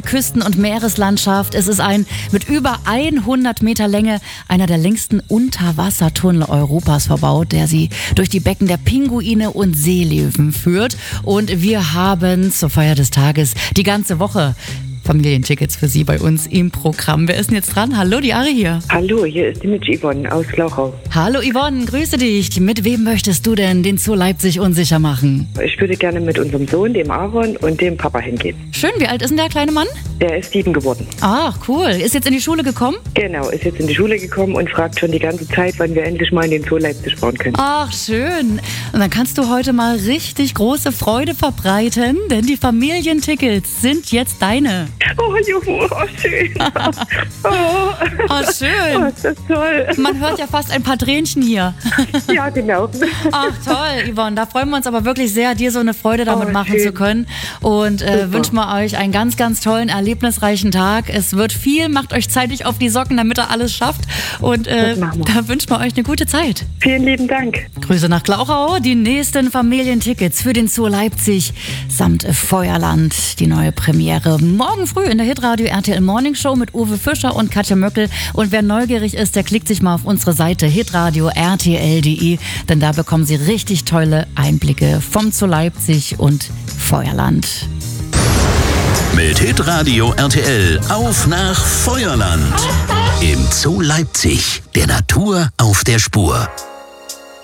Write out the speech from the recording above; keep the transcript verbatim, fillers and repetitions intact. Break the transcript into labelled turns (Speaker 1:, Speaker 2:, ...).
Speaker 1: Küsten- und Meereslandschaft. Es ist ein mit über hundert Meter Länge einer der längsten Unterwassertunnel Europas verbaut, der sie durch die Becken der Pinguine und Seelöwen führt. Und wir haben zur Feier des Tages die ganze Woche Familientickets für Sie bei uns im Programm. Wer ist denn jetzt dran? Hallo, die Ari hier.
Speaker 2: Hallo, hier ist die Mitch Yvonne aus Glauchau.
Speaker 1: Hallo Yvonne, grüße dich. Mit wem möchtest du denn den Zoo Leipzig unsicher machen?
Speaker 2: Ich würde gerne mit unserem Sohn, dem Aaron, und dem Papa hingehen.
Speaker 1: Schön, wie alt ist denn der kleine Mann?
Speaker 2: Der ist sieben geworden.
Speaker 1: Ach, cool. Ist jetzt in die Schule gekommen?
Speaker 2: Genau, ist jetzt in die Schule gekommen und fragt schon die ganze Zeit, wann wir endlich mal in den Zoo Leipzig fahren können.
Speaker 1: Ach, schön. Und dann kannst du heute mal richtig große Freude verbreiten, denn die Familientickets sind jetzt deine.
Speaker 2: Oh, Juhu, oh, schön. Oh,
Speaker 1: oh schön.
Speaker 2: Oh, ist das toll.
Speaker 1: Man hört ja fast ein paar Tränchen hier.
Speaker 2: Ja, genau.
Speaker 1: Ach, toll, Yvonne. Da freuen wir uns aber wirklich sehr, dir so eine Freude damit
Speaker 2: oh,
Speaker 1: machen
Speaker 2: schön.
Speaker 1: zu können. Und äh, wünschen wir euch einen ganz, ganz tollen, erlebnisreichen Tag. Es wird viel. Macht euch zeitig auf die Socken, damit ihr alles schafft. Und äh, da wünschen wir euch eine gute Zeit.
Speaker 2: Vielen lieben Dank.
Speaker 1: Grüße nach Glauchau. Die nächsten Familientickets für den Zoo Leipzig samt Feuerland. Die neue Premiere morgen früh in der Hitradio R T L Morning Show mit Uwe Fischer und Katja Möckel. Und wer neugierig ist, der klickt sich mal auf unsere Seite hitradio r t l punkt d e, denn da bekommen Sie richtig tolle Einblicke vom Zoo Leipzig und Feuerland.
Speaker 3: Mit Hitradio R T L auf nach Feuerland. Im Zoo Leipzig, der Natur auf der Spur.